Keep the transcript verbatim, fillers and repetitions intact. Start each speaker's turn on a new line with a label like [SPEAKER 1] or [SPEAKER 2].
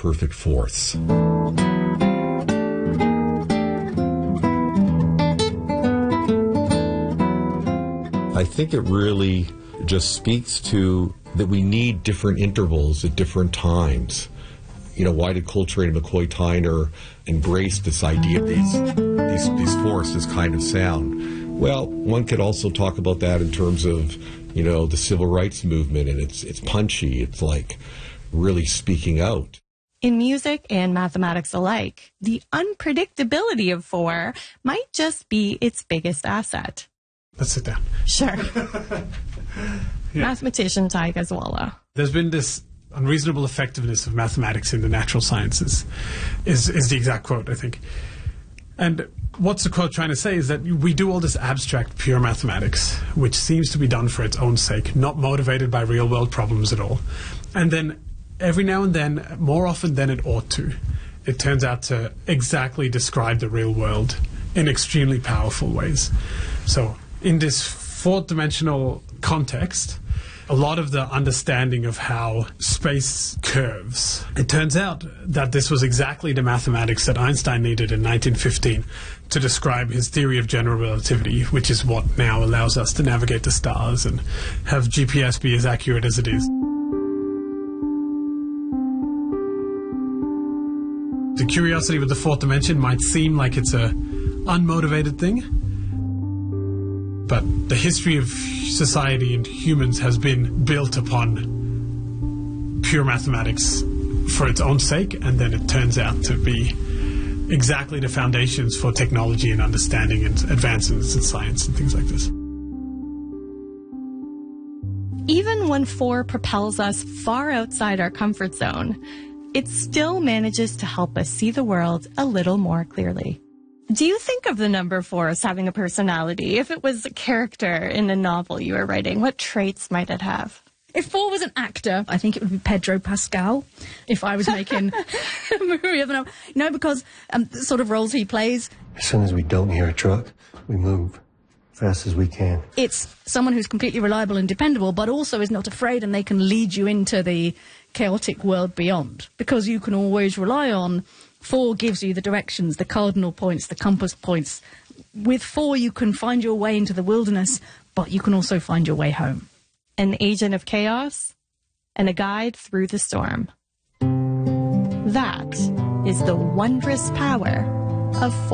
[SPEAKER 1] perfect fourths. I think it really just speaks to that we need different intervals at different times. You know, why did Coltrane and McCoy-Tyner embrace this idea of these, these, these fourths, this kind of sound? Well, one could also talk about that in terms of, you know, the civil rights movement, and it's it's punchy. It's like really speaking out.
[SPEAKER 2] In music and mathematics alike, the unpredictability of four might just be its biggest asset.
[SPEAKER 3] Let's sit down.
[SPEAKER 2] Sure.
[SPEAKER 3] Yeah.
[SPEAKER 2] Mathematician Ty Gazwala.
[SPEAKER 3] There's been this unreasonable effectiveness of mathematics in the natural sciences, is, is the exact quote, I think. And what's the quote trying to say is that we do all this abstract, pure mathematics, which seems to be done for its own sake, not motivated by real-world problems at all. And then every now and then, more often than it ought to, it turns out to exactly describe the real world in extremely powerful ways. So in this fourth-dimensional context, a lot of the understanding of how space curves, it turns out that this was exactly the mathematics that Einstein needed in nineteen fifteen to describe his theory of general relativity, which is what now allows us to navigate the stars and have G P S be as accurate as it is. The curiosity with the fourth dimension might seem like it's a unmotivated thing, but the history of society and humans has been built upon pure mathematics for its own sake, and then it turns out to be exactly the foundations for technology and understanding and advancements in science and things like this.
[SPEAKER 2] Even when four propels us far outside our comfort zone, it still manages to help us see the world a little more clearly. Do you think of the number four as having a personality? If it was a character in a novel you were writing, what traits might it have?
[SPEAKER 4] If four was an actor, I think it would be Pedro Pascal. If I was making a movie of an, you know, because um, the sort of roles he plays.
[SPEAKER 5] As soon as we don't hear a truck, we move fast as we can.
[SPEAKER 4] It's someone who's completely reliable and dependable, but also is not afraid, and they can lead you into the chaotic world beyond, because you can always rely on. Four gives you the directions, the cardinal points, the compass points. With four, you can find your way into the wilderness, but you can also find your way home.
[SPEAKER 2] An agent of chaos and a guide through the storm. That is the wondrous power of four.